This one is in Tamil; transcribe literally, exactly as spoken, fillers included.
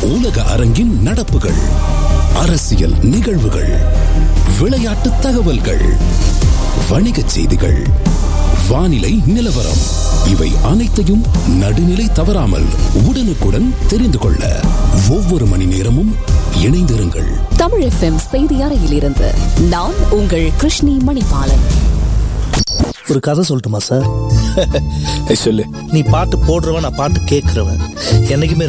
உலக அரங்கின் நடப்புகள், அரசியல் நிகழ்வுகள், விளையாட்டு தகவல்கள், வணிகச் செய்திகள், வானிலை நிலவரம், இவை அனைத்தையும் நடுநிலை தவறாமல் உடனுக்குடன் தெரிந்து கொள்ள ஒவ்வொரு மணி நேரமும் இணைந்திருங்கள். தமிழ் எஃப்எம் செய்தி அறையிலிருந்து நான் உங்கள் கிருஷ்ணி மணிபாலன். ஒரு கதை சொல்லட்டுமா சார்? சொல்லு. நீ பாட்டு போடுறவன், நான் பாட்டு கேட்கிறவன். என்னைக்குமே